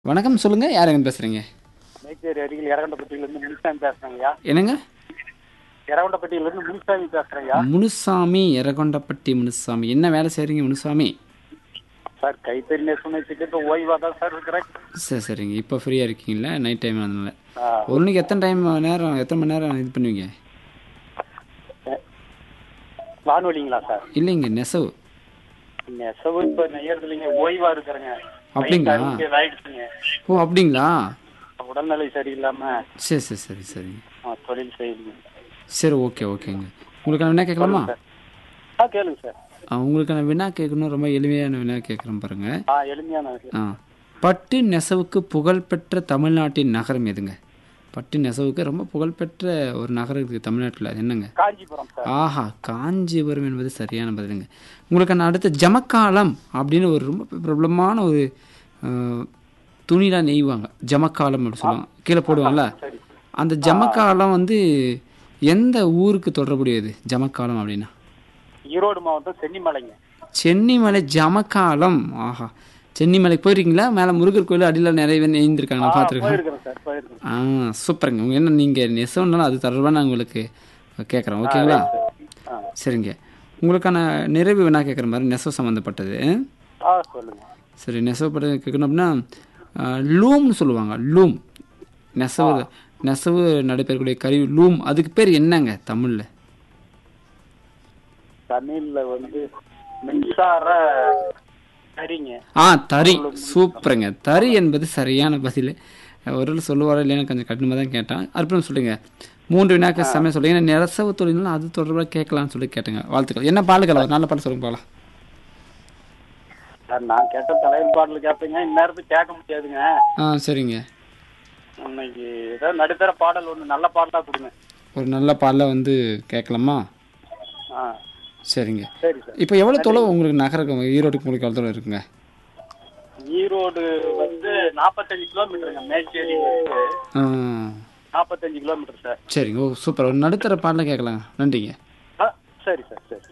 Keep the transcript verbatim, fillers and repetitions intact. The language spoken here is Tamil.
வணக்கம் சொல்லுங்க. யார் எங்க பேசுறீங்க? மேச்சேரி அருகில் எரகண்டப்பட்டியிலிருந்து முனுசாமி பேசுறேங்கய்யா. என்னங்க? எரகண்டப்பட்டியிலிருந்து முனுசாமி பேசுறேங்கய்யா. முனுசாமி, எரகொண்டப்பட்டி முனுசாமி. என்ன வேலை செய்றீங்க முனுசாமி? சார் கைத்தறி நெசவு வச்சுட்டு இப்போ ஓய்வாக தான் சார் இருக்கிறேன். சரி சரிங்க. இப்போ ஃப்ரீயாக இருக்கீங்களா? நைட் டைம் அதனால. ஆ, ஒரு நாளைக்கு எத்தனை டைம் நேரம் எத்தனை மணி நேரம் இது பண்ணுவீங்க? வானொலிங்களா சார்? இல்லைங்க, நெசவு. நெசவு இப்போ நெய்யறது இல்லைங்க, ஓய்வா இருக்கிறேங்க. அப்படிங்களா? வயசு ஆயிடுச்சுங்க. ஓ அப்படிங்களா? உடல்நிலை சரியில்லாம சரி சரி சரி சரிங்க. ஆ, தொழில் செய்யுங்க. சரி, ஓகே ஓகேங்க. உங்களுக்கான வினா கேட்கலாமா? சார் ஆ கேளுங்க சார். ஆ, உங்களுக்கான வினா கேட்கணும். ரொம்ப எளிமையான வினா கேட்குறேன் பாருங்க. ஆ எளிமையான ஆ, பட்டு நெசவுக்கு புகழ்பெற்ற தமிழ்நாட்டின் நகரம் எதுங்க? பட்டு நெசவுக்கு ரொம்ப புகழ்பெற்ற ஒரு நகரம் இருக்குது தமிழ்நாட்டில். அது என்னங்க? காஞ்சிபுரம் சார். ஆஹா, காஞ்சிபுரம் என்பது சரியான பதிலுங்க. உங்களுக்கான அடுத்த ஜமக்காலம் அப்படின்னு ஒரு ரொம்ப பிரபலமான ஒரு அஹ், துணிலாம் நெய்வாங்க. ஜமக்காலம் அப்படின்னு சொல்லுவாங்க, கீழே போடுவாங்கல்ல. சரி. அந்த ஜமக்காலம் வந்து எந்த ஊருக்கு தொடர்புடையது? ஜமக்காலம் அப்படின்னா ஈரோடு மாவட்டம் சென்னிமலைங்க. சென்னிமலை ஜமக்காலம். ஆஹா, சென்னிமலைக்கு போயிருக்கீங்களா? மேலே முருகர் கோயில் அடியில் நிறைய பேர் நெய்ந்திருக்காங்க, நான் ஆ, பார்த்துருக்கேன். போயிருக்கிறேன் சார், போயிருக்கிறேன். ஆ, சூப்பருங்க. உங்க என்ன நீங்கள் நெசவுனாலும் அது தொடர்பாக நான் உங்களுக்கு கேட்குறேன், ஓகேங்களா? ஆ சரிங்க. உங்களுக்கான நிறைவு வினா கேட்குற மாதிரி நெசவு சம்மந்தப்பட்டது. ஆ சொல்லுங்க. சரி, நெசவு பட்ட கேட்கணும் அப்படின்னா லூம்னு சொல்லுவாங்க. லூம், நெசவு நெசவு நடைபெறக்கூடிய கருவி லூம். அதுக்கு பேர் என்னங்க தமிழில்? தமிழ்ல வந்து மின்சார சரிங்க. ஆ, தறி. சூப்பருங்க. தறி என்பது சரியான பதில். ஒரு சொல்லுவாரோ இல்லைன்னா கொஞ்சம் கடினமாக தான் கேட்டேன். அப்புறம் சொல்லுங்க, மூன்று வினாக்க சமயம் சொல்லுங்க. ஏன்னா நெசவு தொழில்னாலும் அது தொடர்பாக கேட்கலாம்னு சொல்லி கேட்டுங்க. வாழ்த்துக்கள். என்ன பாடல்கள்? ஒரு நல்ல பாட்டு சொல்லுங்க போகலாம். சார் நான் கேட்ட தலைவர் பாடல் கேட்பீங்க, இந்நேரத்துக்கு கேட்க முடியாதுங்க. ஆ, சரிங்க. இன்னைக்கு ஏதோ நடுத்தர பாடல் ஒன்று நல்ல பாடலா கொடுங்க. ஒரு நல்ல பாடலை வந்து கேட்கலாமா? ஆ சரிங்க. சரி சார். இப்போ எவ்வளோ தொலைவு உங்களுக்கு நகரம் ஈரோடுக்கு உங்களுக்கு எவ்வளோ தொலைவு இருக்குங்க? ஈரோடு வந்து நாற்பத்தஞ்சு கிலோமீட்டருங்க. மேச்சேரி வந்து ஆ, நாற்பத்தஞ்சு கிலோமீட்டர் சார். சரிங்க. ஓ சூப்பர். ஒரு நடுத்தர பாடலை கேட்கலாங்க. நன்றிங்க. ஆ சரி சார், சரி.